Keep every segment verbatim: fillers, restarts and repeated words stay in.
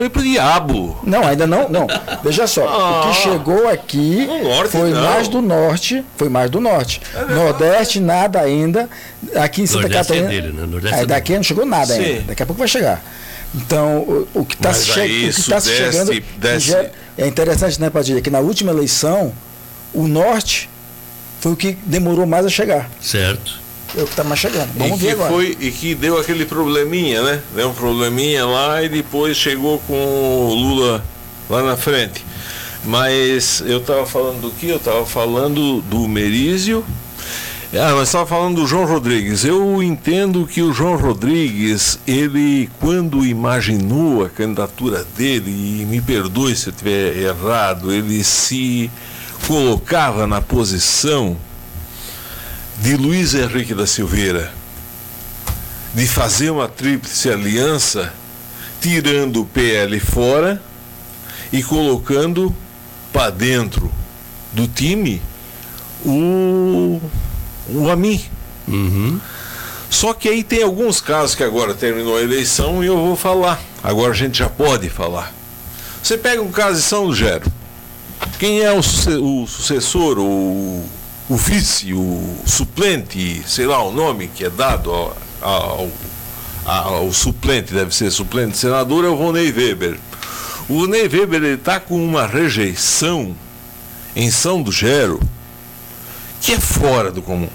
Foi pro diabo. Não, ainda não, não. Veja só, ah, o que chegou aqui norte, foi não. mais do norte, foi mais do norte. É Nordeste, nada ainda. Aqui em Santa Nordeste Catarina. É dele, né? Nordeste aí é daqui não chegou nada Sim. ainda. Daqui a pouco vai chegar. Então, o, o que está che tá chegando. Desce. Já, é interessante, né, Padilha? Que na última eleição, o norte foi o que demorou mais a chegar. Certo. É o que está mais chegando. Vamos e ver que agora. Foi, e que deu aquele probleminha, né? Deu um probleminha lá e depois chegou com o Lula lá na frente. Mas eu estava falando do que? Eu estava falando do Merizio. Ah, mas estava falando do João Rodrigues. Eu entendo que o João Rodrigues, ele, quando imaginou a candidatura dele, e me perdoe se eu estiver errado, ele se colocava na posição de Luiz Henrique da Silveira, de fazer uma tríplice aliança, tirando o P L fora e colocando para dentro do time o, o Amin. Uhum. Só que aí tem alguns casos que agora terminou a eleição e eu vou falar. Agora a gente já pode falar. Você pega um caso de São Lugero. Quem é o, o sucessor, o o vice, o suplente, sei lá o nome que é dado ao, ao, ao suplente, deve ser suplente senador, é o Ronei Weber. O Ronei Weber está com uma rejeição em São Lugero que é fora do comum.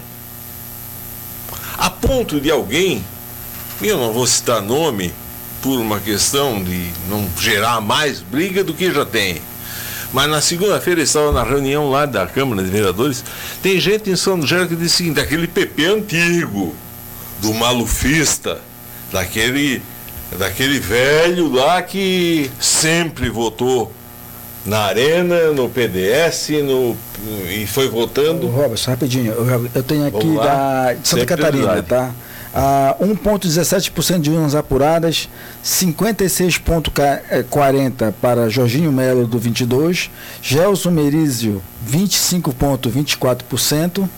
A ponto de alguém, eu não vou citar nome, por uma questão de não gerar mais briga do que já tem. Mas na segunda-feira estava na reunião lá da Câmara de Vereadores. Tem gente em São Lugero que diz o seguinte: aquele P P antigo, do malufista, daquele, daquele velho lá que sempre votou na Arena, no P D S, no, e foi votando. Ô, Robson, rapidinho, eu, eu tenho aqui da, de Santa Catarina, tá? Ah, um vírgula dezessete por cento de urnas apuradas, cinquenta e seis vírgula quarenta por cento para Jorginho Melo, do vinte e dois, Gelson Merizio, vinte e cinco vírgula vinte e quatro por cento,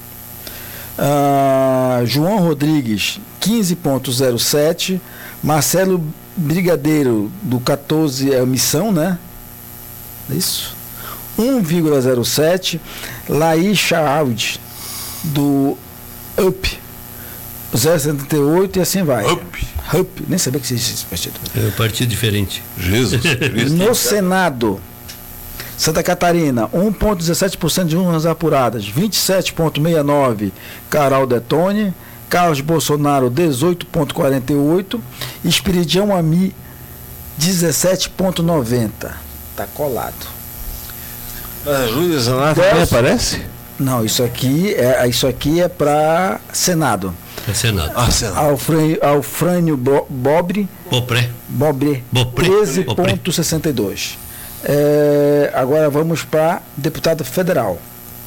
ah, João Rodrigues, quinze vírgula zero sete por cento, Marcelo Brigadeiro, do quatorze, é Missão, né? Isso. um vírgula zero sete por cento, Laís Chaud, do U P, zero vírgula setenta e oito por cento e assim vai. Up. Up. Nem sabia que existia esse partido. É um partido diferente. Jesus Cristo. No Senado, Santa Catarina, um vírgula dezessete por cento de urnas apuradas, vinte e sete vírgula sessenta e nove por cento Carol Detone, Carlos Bolsonaro, dezoito vírgula quarenta e oito por cento, Espiridião Ami, dezessete vírgula noventa por cento. Está colado. A Júlia Zanata também aparece? Não, isso aqui é, isso aqui é para Senado. É Senado. Ah, Senado. Alfrânio, Alfrânio Bo, Bobre. Bopré. Bobre. Bopré. treze vírgula sessenta e dois. É, agora vamos para deputado federal.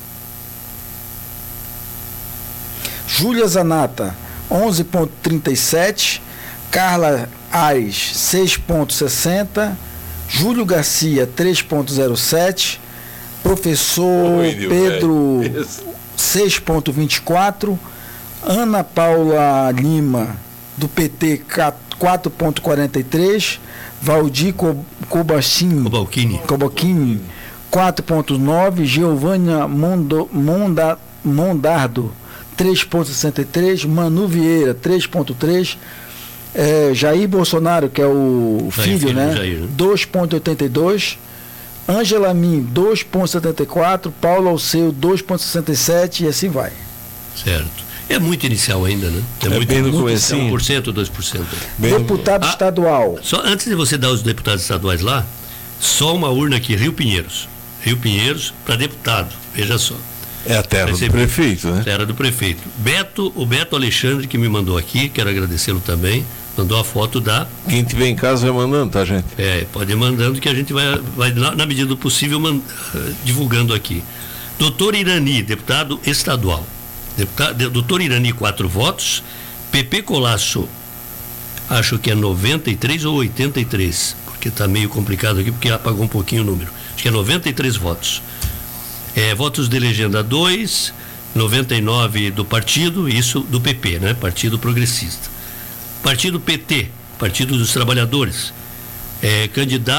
Júlia Zanata, onze vírgula trinta e sete. Carla Ares, seis vírgula sessenta. Júlio Garcia, três vírgula zero sete. Professor Oi, Pedro, seis vírgula vinte e quatro. Ana Paula Lima, do P T, quatro vírgula quarenta e três. Valdir Cobalcini, Cobalcini, quatro vírgula nove. Giovânia Mondo, Monda, Mondardo, três vírgula sessenta e três. Manu Vieira, três vírgula três. É, Jair Bolsonaro, que é o Jair, filho, filho né? Jair, né? dois vírgula oitenta e dois. Ângela Min, dois vírgula setenta e quatro. Paulo Alceu, dois vírgula sessenta e sete, e assim vai. Certo. É muito inicial ainda, né? É, é muito, bem no comecinho. um por cento, dois por cento. Bem Deputado ah, estadual. Só antes de você dar os deputados estaduais lá, só uma urna aqui, Rio Pinheiros. Rio Pinheiros para deputado, veja só. É a terra do prefeito, né? Terra do prefeito. Beto, o Beto Alexandre, que me mandou aqui, quero agradecê-lo também, mandou a foto da... Quem tiver em casa vai mandando, tá, gente? É, pode ir mandando que a gente vai, vai na, na medida do possível, man, uh, divulgando aqui. Doutor Irani, deputado estadual. Deputado, doutor Irani, quatro votos. P P Colasso, acho que é noventa e três ou oitenta e três, porque está meio complicado aqui, porque apagou um pouquinho o número. Acho que é noventa e três votos. É, votos de legenda dois, noventa e nove do partido, isso do P P, né? Partido Progressista. Partido P T, Partido dos Trabalhadores, é, candidato